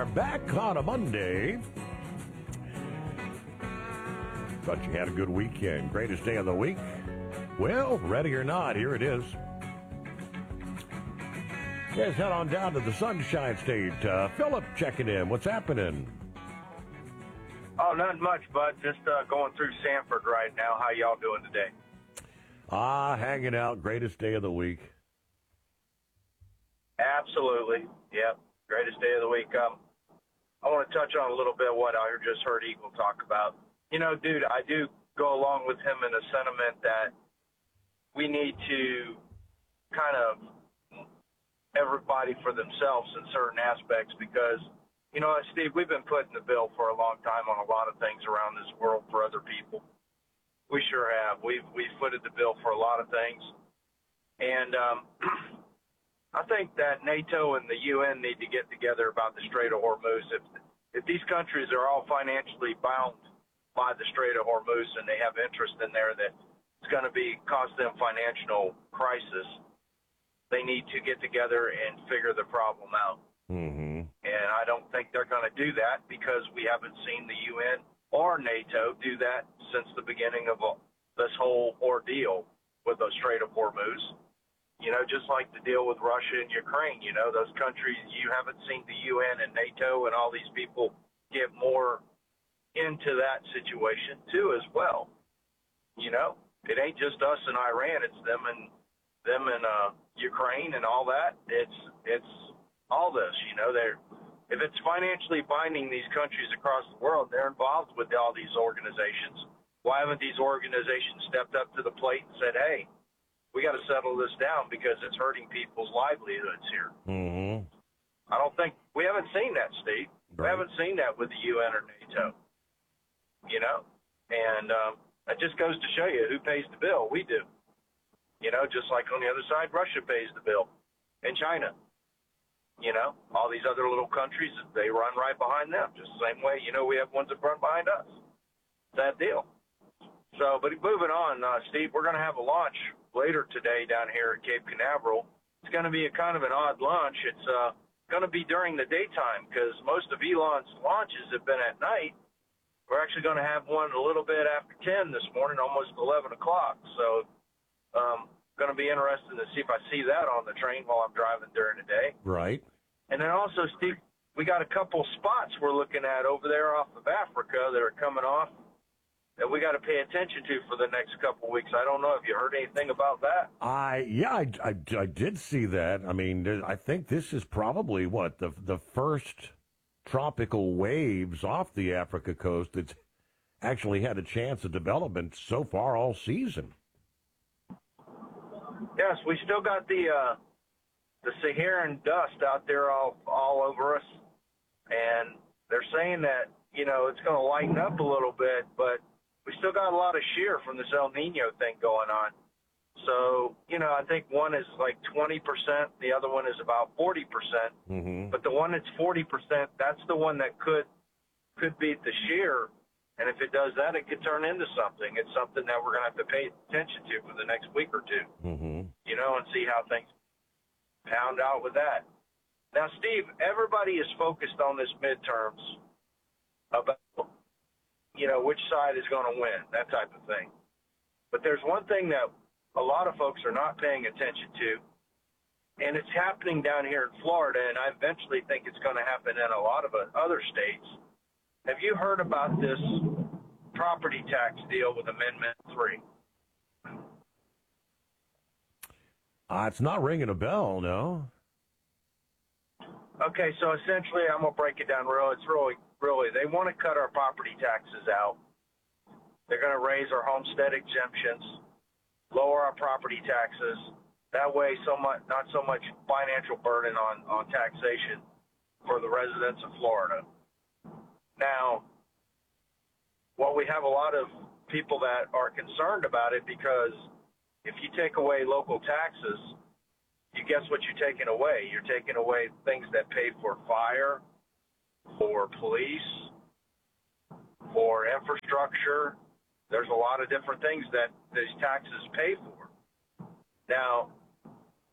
are back on a Monday. Thought you had a good weekend. Greatest day of the week? Well, ready or not, here it is. Let's head on down to the Sunshine State. Philip checking in. What's happening? Oh, not much, bud. Just going through Sanford right now. How y'all doing today? Hanging out. Greatest day of the week. Absolutely. Yep. Greatest day of the week. I want to touch on a little bit what I just heard Eagle talk about. You know, dude, I do go along with him in the sentiment that we need to kind of everybody for themselves in certain aspects because, you know, Steve, we've been putting the bill for a long time on a lot of things around this world for other people. We sure have. We've footed the bill for a lot of things. And I think that NATO and the UN need to get together about the Strait of Hormuz. If these countries are all financially bound by the Strait of Hormuz and they have interest in there that it's going to cost them financial crisis, they need to get together and figure the problem out. Mm-hmm. And I don't think they're going to do that because we haven't seen the UN or NATO do that since the beginning of this whole ordeal with the Strait of Hormuz. You know, just like the deal with Russia and Ukraine, you know, those countries, you haven't seen the UN and NATO and all these people get more into that situation too as well. You know, it ain't just us and Iran, it's them and Ukraine and all that. It's all this, you know, if it's financially binding these countries across the world, they're involved with all these organizations. Why haven't these organizations stepped up to the plate and said, hey, we got to settle this down because it's hurting people's livelihoods here. Mm-hmm. We haven't seen that, Steve. Right. We haven't seen that with the UN or NATO, you know, and that just goes to show you who pays the bill. We do, you know, just like on the other side, Russia pays the bill and China, you know, all these other little countries, they run right behind them just the same way, you know, we have ones that run behind us. That deal. So, but moving on, Steve, we're going to have a launch later today down here at Cape Canaveral. It's going to be a kind of an odd launch. It's going to be during the daytime because most of Elon's launches have been at night. We're actually going to have one a little bit after 10 this morning, almost 11 o'clock. So going to be interested to see if I see that on the train while I'm driving during the day. Right. And then also, Steve, we got a couple spots we're looking at over there off of Africa that are coming off that we got to pay attention to for the next couple of weeks. I don't know if you heard anything about that. I did see that. I mean, I think this is probably the first tropical waves off the Africa coast that's actually had a chance of development so far all season. Yes, we still got the Saharan dust out there all over us, and they're saying that, you know, it's going to lighten up a little bit, but we still got a lot of shear from this El Nino thing going on. So, you know, I think one is like 20%, the other one is about 40%. Mm-hmm. But the one that's 40%, that's the one that could beat the shear. And if it does that, it could turn into something. It's something that we're going to have to pay attention to for the next week or two, you know, and see how things pound out with that. Now, Steve, everybody is focused on this midterms about, you know, which side is going to win, that type of thing. But there's one thing that a lot of folks are not paying attention to, and it's happening down here in Florida, and I eventually think it's going to happen in a lot of other states. Have you heard about this property tax deal with Amendment 3? It's not ringing a bell, no. Okay, so essentially, I'm going to break it down it's really, they want to cut our property taxes out. They're going to raise our homestead exemptions, lower our property taxes. That way, not so much financial burden on taxation for the residents of Florida. Now, we have a lot of people that are concerned about it because if you take away local taxes, you guess what you're taking away? You're taking away things that pay for fire, for police, for infrastructure. There's a lot of different things that these taxes pay for. Now,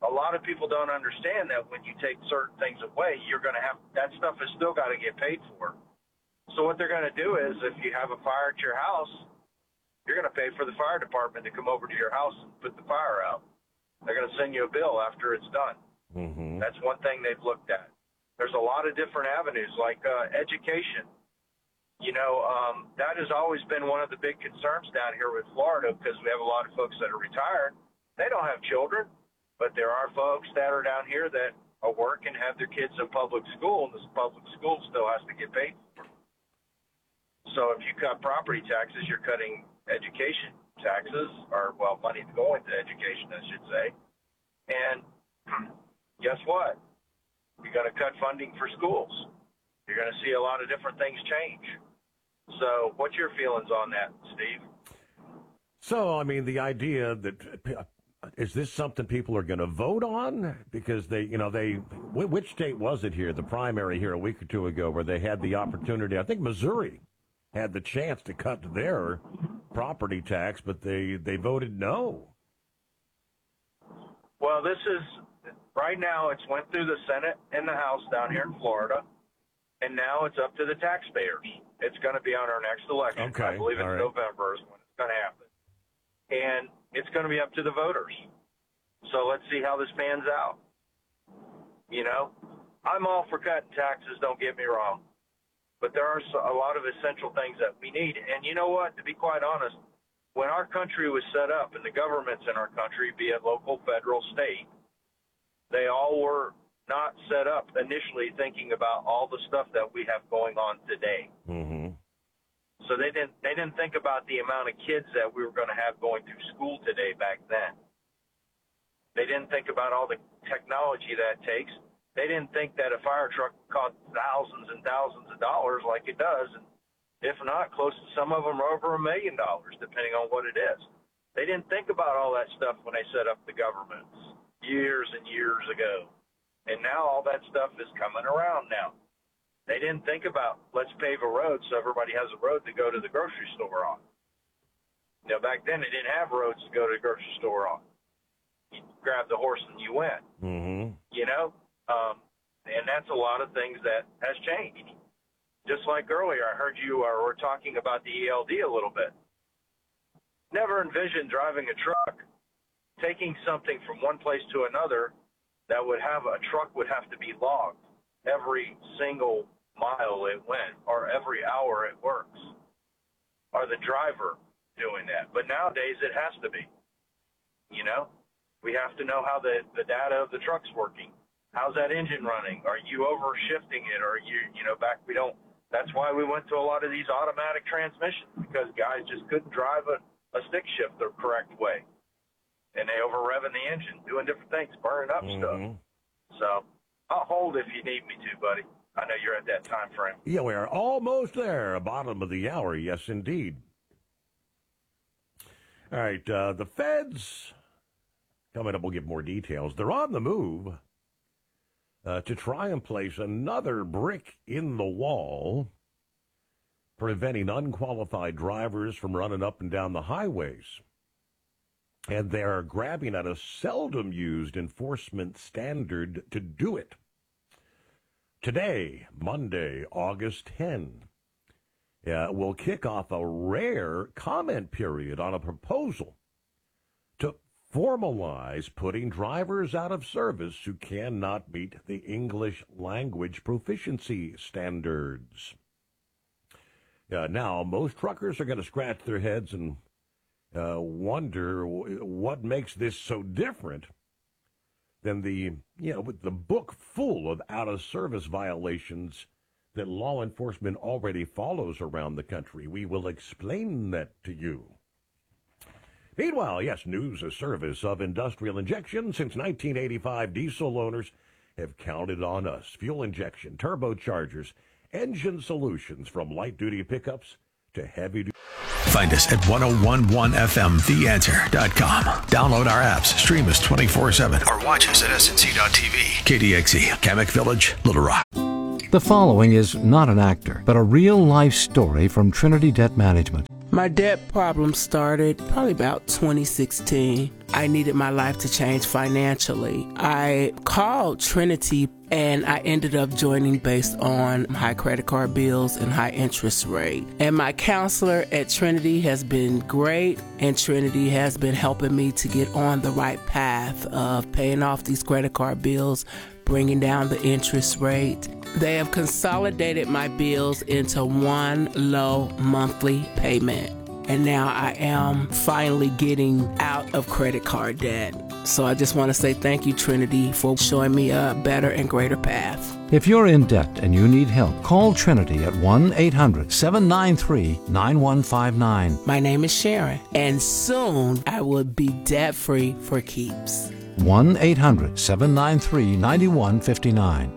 a lot of people don't understand that when you take certain things away, you're going to have that stuff is still got to get paid for. So what they're going to do is, if you have a fire at your house, you're going to pay for the fire department to come over to your house and put the fire out. They're going to send you a bill after it's done. Mm-hmm. That's one thing they've looked at. There's a lot of different avenues, like education. That has always been one of the big concerns down here with Florida, because we have a lot of folks that are retired. They don't have children, but there are folks that are down here that are working, have their kids in public school, and this public school still has to get paid for. So if you cut property taxes, you're cutting education taxes, or, money to go into education, I should say. And guess what? You're going to cut funding for schools. You're going to see a lot of different things change. So what's your feelings on that, Steve? So, I mean, the idea that, is this something people are going to vote on? Because which state was it here, the primary here a week or two ago, where they had the opportunity, I think Missouri had the chance to cut their property tax, but they voted no. Well, this is, right now it's went through the Senate and the House down here in Florida, and now it's up to the taxpayers. It's going to be on our next election. Okay. I believe it's November is when it's going to happen. And it's going to be up to the voters. So let's see how this pans out. I'm all for cutting taxes, don't get me wrong. But there are a lot of essential things that we need. And you know what? To be quite honest, when our country was set up, and the governments in our country, be it local, federal, state, they all were not set up initially thinking about all the stuff that we have going on today. Mm-hmm. So they didn't think about the amount of kids that we were going to have going through school today back then. They didn't think about all the technology that it takes. They didn't think that a fire truck cost thousands and thousands of dollars like it does. And if not, close to some of them are over $1 million, depending on what it is. They didn't think about all that stuff when they set up the governments years and years ago. And now all that stuff is coming around now. They didn't think about, let's pave a road so everybody has a road to go to the grocery store on. Back then they didn't have roads to go to the grocery store on. You grabbed the horse and you went. Mm-hmm. And that's a lot of things that has changed. Just like earlier, I heard you were talking about the ELD a little bit. Never envisioned driving a truck, taking something from one place to another that would have a truck would have to be logged every single mile it went, or every hour it works, or the driver doing that. But nowadays it has to be. We have to know how the data of the truck's working. How's that engine running? Are you overshifting it? Or that's why we went to a lot of these automatic transmissions, because guys just couldn't drive a stick shift the correct way. And they over-revving the engine, doing different things, burning up stuff. So I'll hold if you need me to, buddy. I know you're at that time frame. Yeah, we are almost there, bottom of the hour. Yes, indeed. All right, the feds, coming up, we'll give more details. They're on the move to try and place another brick in the wall, preventing unqualified drivers from running up and down the highways. And they're grabbing at a seldom-used enforcement standard to do it. Today, Monday, August 10, will kick off a rare comment period on a proposal to formalize putting drivers out of service who cannot meet the English language proficiency standards. Now, most truckers are going to scratch their heads and wonder what makes this so different than the book full of out-of-service violations that law enforcement already follows around the country. We will explain that to you. Meanwhile, yes, news of service of industrial injection. Since 1985, diesel owners have counted on us. Fuel injection, turbochargers, engine solutions from light-duty pickups to heavy-duty. Find us at 1011fmtheanswer.com. Download our apps, stream us 24/7, or watch us at snc.tv. KDXE, Kamek Village, Little Rock. The following is not an actor, but a real-life story from Trinity Debt Management. My debt problem started probably about 2016. I needed my life to change financially. I called Trinity and I ended up joining based on high credit card bills and high interest rate. And my counselor at Trinity has been great, and Trinity has been helping me to get on the right path of paying off these credit card bills, bringing down the interest rate. They have consolidated my bills into one low monthly payment. And now I am finally getting out of credit card debt. So I just want to say thank you, Trinity, for showing me a better and greater path. If you're in debt and you need help, call Trinity at 1-800-793-9159. My name is Sharon, and soon I will be debt-free for keeps. 1-800-793-9159.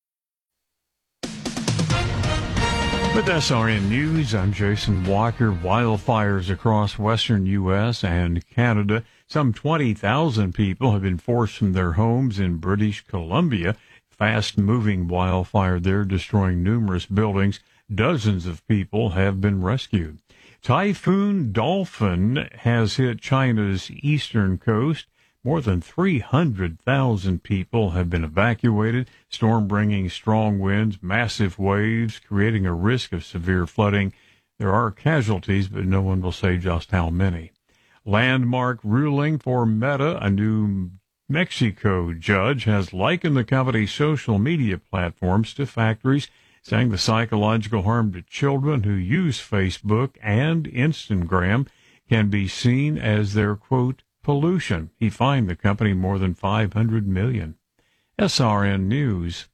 With SRN News, I'm Jason Walker. Wildfires across western U.S. and Canada. Some 20,000 people have been forced from their homes in British Columbia. Fast-moving wildfire there, destroying numerous buildings. Dozens of people have been rescued. Typhoon Dolphin has hit China's eastern coast. More than 300,000 people have been evacuated. Storm bringing strong winds, massive waves, creating a risk of severe flooding. There are casualties, but no one will say just how many. Landmark ruling for Meta. A New Mexico judge has likened the company's social media platforms to factories, saying the psychological harm to children who use Facebook and Instagram can be seen as their, quote, pollution. He fined the company more than $500 million. SRN News.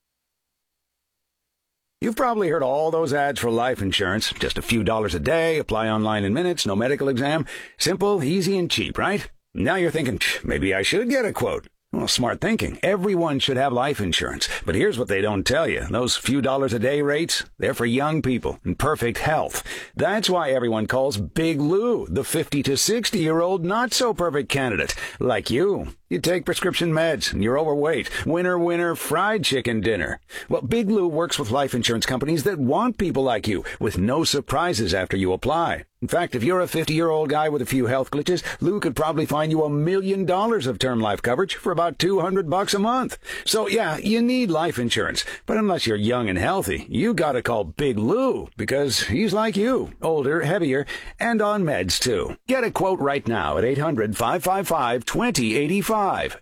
You've probably heard all those ads for life insurance. Just a few dollars a day, apply online in minutes, no medical exam. Simple, easy, and cheap, right? Now you're thinking, maybe I should get a quote. Well, smart thinking. Everyone should have life insurance. But here's what they don't tell you. Those few dollars a day rates, they're for young people in perfect health. That's why everyone calls Big Lou the 50 to 60-year-old not-so-perfect candidate. Like you. You take prescription meds, and you're overweight. Winner, winner, fried chicken dinner. Well, Big Lou works with life insurance companies that want people like you, with no surprises after you apply. In fact, if you're a 50-year-old guy with a few health glitches, Lou could probably find you $1 million of term life coverage for about $200 a month. So, yeah, you need life insurance. But unless you're young and healthy, you gotta call Big Lou, because he's like you, older, heavier, and on meds, too. Get a quote right now at 800-555-2085.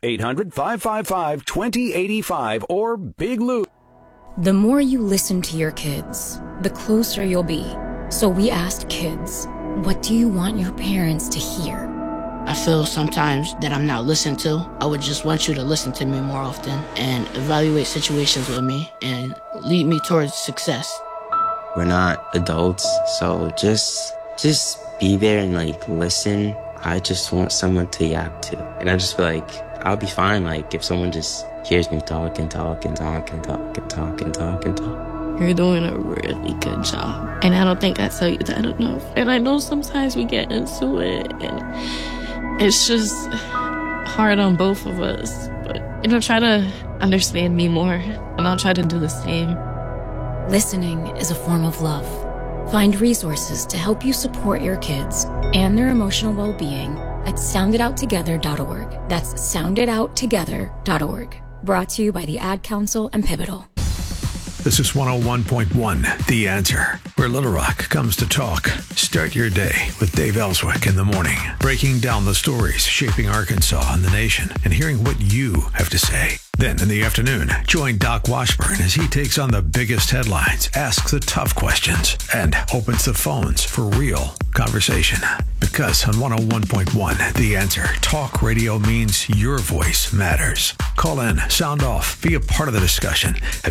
800-555-2085 or Big Lou. The more you listen to your kids, the closer you'll be. So we asked kids, what do you want your parents to hear? I feel sometimes that I'm not listened to. I would just want you to listen to me more often and evaluate situations with me and lead me towards success. We're not adults, so just be there and listen. I just want someone to yap to. And I just feel like I'll be fine if someone just hears me talk and talk and talk and talk and talk and talk and talk. You're doing a really good job. And I don't think I tell you that enough. And I know sometimes we get into it and it's just hard on both of us. But, try to understand me more and I'll try to do the same. Listening is a form of love. Find resources to help you support your kids and their emotional well-being at sounditouttogether.org. That's sounditouttogether.org. Brought to you by the Ad Council and Pivotal. This is 101.1, The Answer, where Little Rock comes to talk. Start your day with Dave Ellswick in the morning, breaking down the stories shaping Arkansas and the nation and hearing what you have to say. Then in the afternoon, join Doc Washburn as he takes on the biggest headlines, asks the tough questions, and opens the phones for real conversation. Because on 101.1, The Answer, talk radio means your voice matters. Call in, sound off, be a part of the discussion at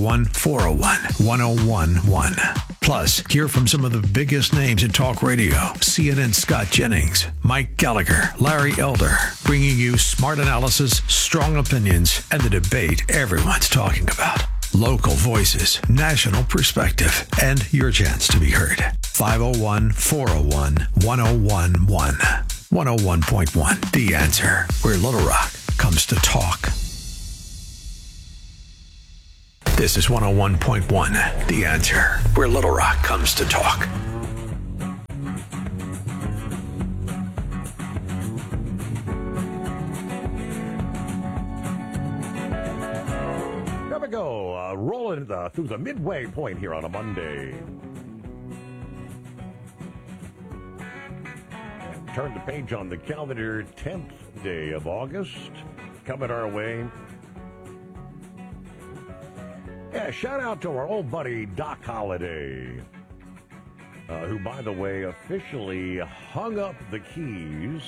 501-401-1011. Plus, hear from some of the biggest names in talk radio. CNN Scott Jennings, Mike Gallagher, Larry Elder, bringing you smart analysis, strong opinions, and the debate everyone's talking about. Local voices, national perspective, and your chance to be heard. 501-401-1011. 101.1, The Answer, where Little Rock comes to talk. This is 101.1, The Answer, where Little Rock comes to talk. through the midway point here on a Monday. Turn the page on the calendar, 10th day of August, coming our way. Yeah, shout out to our old buddy Doc Holliday, who, by the way, officially hung up the keys.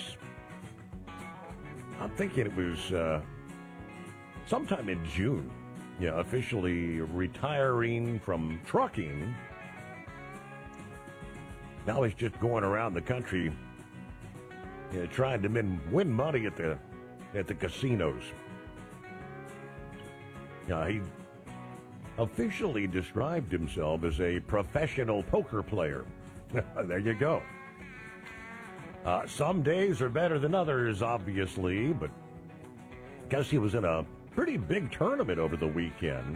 I'm thinking it was sometime in June. Yeah, officially retiring from trucking. Now he's just going around the country, trying to win money at the casinos. He officially described himself as a professional poker player. There you go. Some days are better than others, obviously, but I guess he was in a pretty big tournament over the weekend.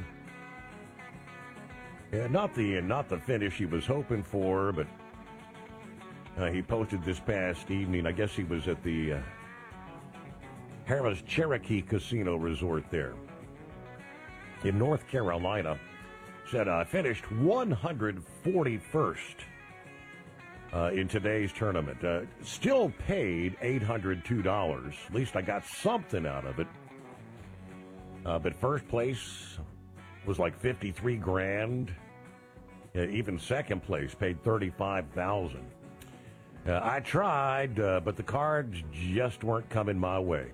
Yeah, not the finish he was hoping for, but he posted this past evening. I guess he was at the Harrah's Cherokee Casino Resort there in North Carolina. Said finished 141st in today's tournament. Still paid $802. At least I got something out of it. But first place was like 53 grand. Even second place paid 35,000. I tried, but the cards just weren't coming my way.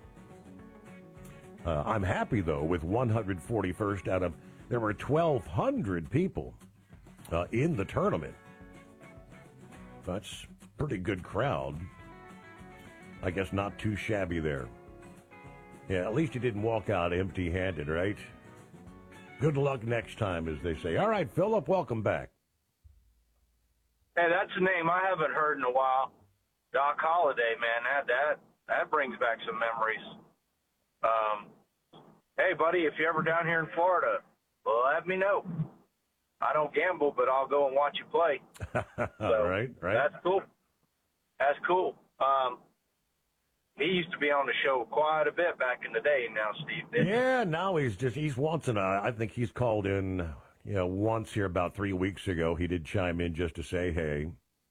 I'm happy though with 141st out of there were 1,200 people in the tournament. That's a pretty good crowd. I guess not too shabby there. Yeah, at least you didn't walk out empty-handed, right? Good luck next time, as they say. All right, Philip, welcome back. Hey, that's a name I haven't heard in a while. Doc Holliday, man, that brings back some memories. Hey, buddy, if you're ever down here in Florida, well, let me know. I don't gamble, but I'll go and watch you play. So, right. That's cool. That's cool. He used to be on the show quite a bit back in the day now, Steve. Yeah, now he's once in a, I think he's called in, once here about 3 weeks ago. He did chime in just to say hey.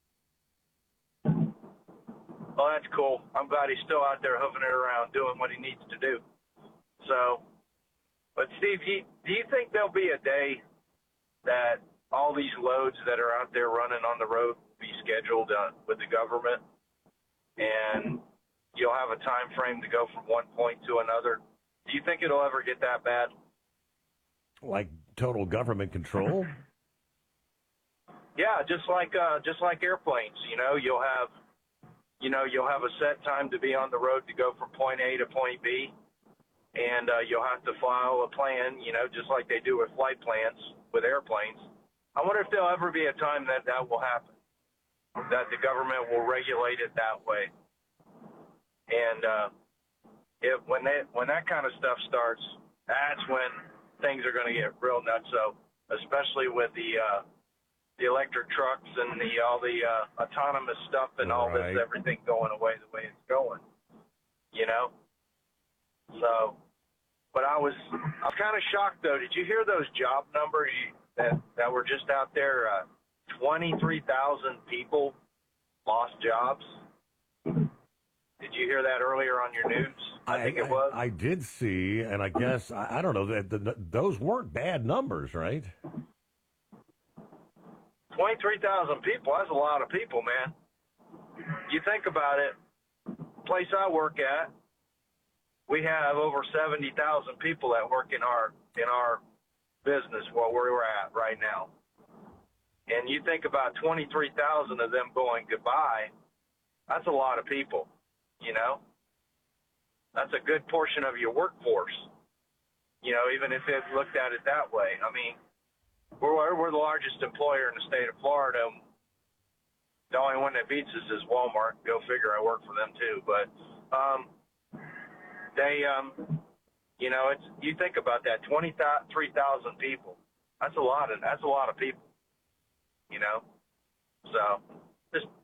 Well, that's cool. I'm glad he's still out there hoofing it around, doing what he needs to do. So, but Steve, do you think there'll be a day that all these loads that are out there running on the road will be scheduled with the government, and you'll have a time frame to go from one point to another? Do you think it'll ever get that bad? Like total government control? Yeah, just like airplanes. You'll have a set time to be on the road to go from point A to point B, and you'll have to file a plan, just like they do with flight plans with airplanes. I wonder if there'll ever be a time that will happen, that the government will regulate it that way. And when that kind of stuff starts, that's when things are going to get real nuts. So, especially with the electric trucks and all the autonomous stuff and all this, everything going away the way it's going, So, but I was kind of shocked though. Did you hear those job numbers that were just out there? 23,000 people lost jobs. Did you hear that earlier on your news? I think it was. I did see, and I guess, I don't know, those weren't bad numbers, right? 23,000 people, that's a lot of people, man. You think about it, place I work at, we have over 70,000 people that work in our business where we're at right now. And you think about 23,000 of them going goodbye, that's a lot of people. That's a good portion of your workforce, even if it looked at it that way. I mean, we're the largest employer in the state of Florida. The only one that beats us is Walmart. Go figure, I work for them too. But you think about that, 23,000 people. That's a lot of people. So